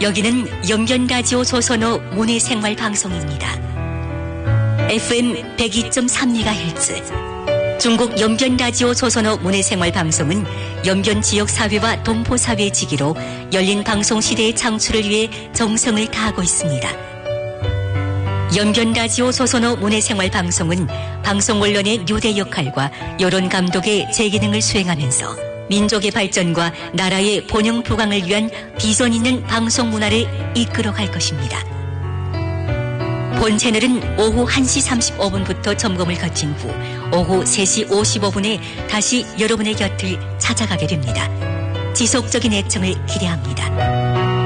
여기는 연변라디오 조선어 문해생활 방송입니다. FM 102.3MHz 중국 연변라디오 조선어 문해생활 방송은 연변 지역사회와 동포사회의 지기로 열린 방송시대의 창출을 위해 정성을 다하고 있습니다. 연변라디오 조선어 문해생활 방송은 방송언론의 뉴대 역할과 여론감독의 제기능을 수행하면서 민족의 발전과 나라의 번영 부강을 위한 비전 있는 방송 문화를 이끌어갈 것입니다. 본 채널은 오후 1시 35분부터 점검을 거친 후 오후 3시 55분에 다시 여러분의 곁을 찾아가게 됩니다. 지속적인 애청을 기대합니다.